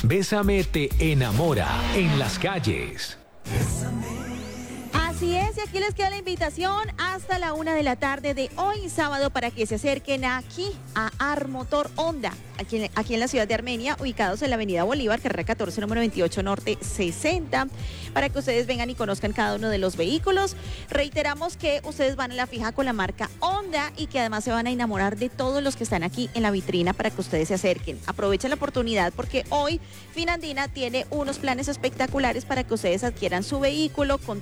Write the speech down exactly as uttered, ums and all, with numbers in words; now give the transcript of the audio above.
Bésame te enamora en las calles. Así es, y aquí les queda la invitación hasta la una de la tarde de hoy sábado para que se acerquen aquí a Armotor Honda, aquí, aquí en la ciudad de Armenia, ubicados en la avenida Bolívar, carrera catorce, número veintiocho norte sesenta, para que ustedes vengan y conozcan cada uno de los vehículos. Reiteramos que ustedes van a la fija con la marca Honda y que además se van a enamorar de todos los que están aquí en la vitrina para que ustedes se acerquen. Aprovechen la oportunidad porque hoy Finandina tiene unos planes espectaculares para que ustedes adquieran su vehículo con